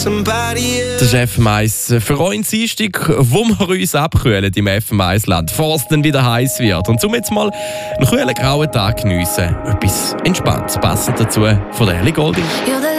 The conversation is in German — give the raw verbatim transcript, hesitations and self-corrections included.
Das ist F M eins für euch Dienstag, wo wir uns abkühlen im F M eins-Land, bevor es dann wieder heiß wird. Und um jetzt mal einen kühlen grauen Tag geniessen, etwas entspannt, passend dazu von der Ellie Goulding.